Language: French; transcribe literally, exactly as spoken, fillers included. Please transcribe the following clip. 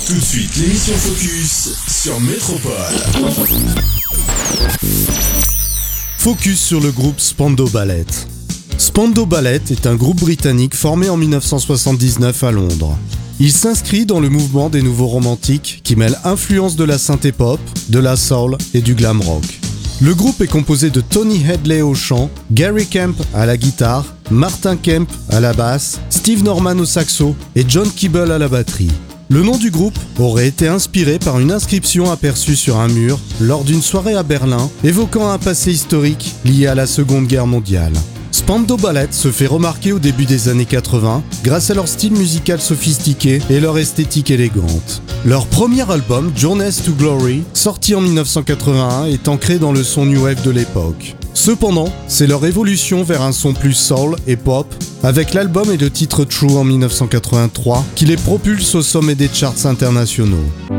Tout de suite, l'émission Focus sur Métropole. Focus sur le groupe Spandau Ballet. Spandau Ballet est un groupe britannique formé en dix-neuf cent soixante-dix-neuf à Londres. Il s'inscrit dans le mouvement des nouveaux romantiques qui mêlent influences de la synthé-pop, de la soul et du glam rock. Le groupe est composé de Tony Hadley au chant, Gary Kemp à la guitare, Martin Kemp à la basse, Steve Norman au saxo et John Keeble à la batterie. Le nom du groupe aurait été inspiré par une inscription aperçue sur un mur lors d'une soirée à Berlin, évoquant un passé historique lié à la Seconde Guerre mondiale. Spandau Ballet se fait remarquer au début des années quatre-vingts grâce à leur style musical sophistiqué et leur esthétique élégante. Leur premier album, Journeys to Glory, sorti en dix-neuf cent quatre-vingt-un, est ancré dans le son new wave de l'époque. Cependant, c'est leur évolution vers un son plus soul et pop, avec l'album et le titre True en dix-neuf cent quatre-vingt-trois, qui les propulse au sommet des charts internationaux.